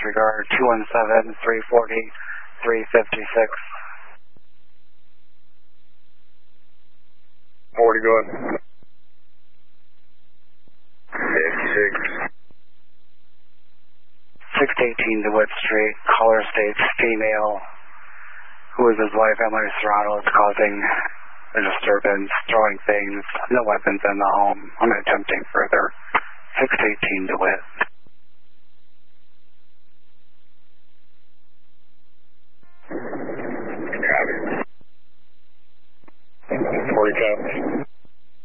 disregard 217, 340, 356. 40, go ahead. 56. 618 DeWitt Street, caller states female who is his wife, Emily Serrano, is causing a disturbance, throwing things, no weapons in the home, unattempting further. 618 DeWitt.